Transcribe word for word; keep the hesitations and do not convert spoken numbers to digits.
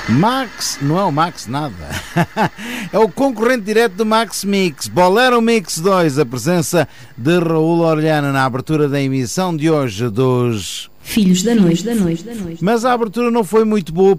Max, não é o Max nada, é o concorrente direto do Max Mix, Bolero Mix dois, a presença de Raul Orellana na abertura da emissão de hoje dos Filhos da Noite, da Noite, da Noite. Mas a abertura não foi muito boa